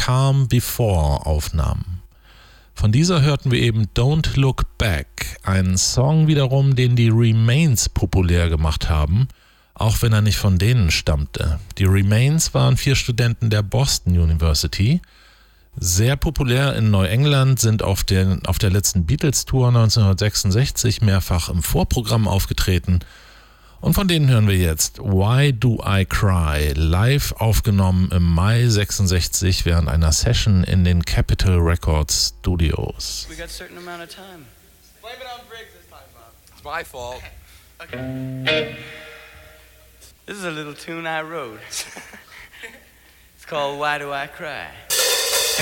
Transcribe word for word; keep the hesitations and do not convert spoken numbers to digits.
Calm Before aufnahmen. Von dieser hörten wir eben Don't Look Back, einen Song wiederum, den die Remains populär gemacht haben, auch wenn er nicht von denen stammte. Die Remains waren vier Studenten der Boston University, sehr populär in Neuengland, sind auf der, auf der letzten Beatles-Tour neunzehnhundertsechsundsechzig mehrfach im Vorprogramm aufgetreten. Und von denen hören wir jetzt Why Do I Cry, live aufgenommen im Mai sechsundsechzig während einer Session in den Capitol Records Studios. We got a certain amount of time. Blame it on Briggs this time, Bob. It's my fault. Okay. This is a little tune I wrote. It's called Why Do I Cry?